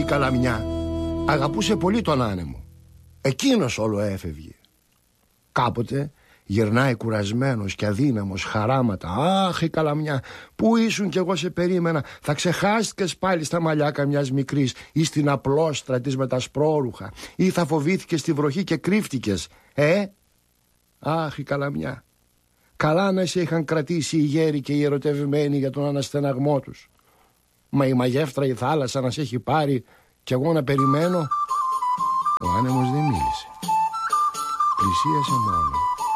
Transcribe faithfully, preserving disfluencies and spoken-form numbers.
Καλαμιά αγαπούσε πολύ τον άνεμο. Εκείνος όλο έφευγε. Κάποτε γυρνάει κουρασμένος και αδύναμος, χαράματα. Αχ, η Καλαμιά, πού ήσουν κι εγώ σε περίμενα. Θα ξεχάστηκες πάλι στα μαλλιάκα μιας μικρής ή στην απλόστρα της με τα σπρόρουχα, ή θα φοβήθηκες τη βροχή και κρύφτηκες. Ε, αχ, η Καλαμιά. Καλά να σε είχαν κρατήσει οι γέροι και οι ερωτευμένοι για τον αναστεναγμό τους. Μα η μαγεύτρα η θάλασσα να σε έχει πάρει κι εγώ να περιμένω. Ο άνεμος δεν μίλησε. Πλησίασε μόνο.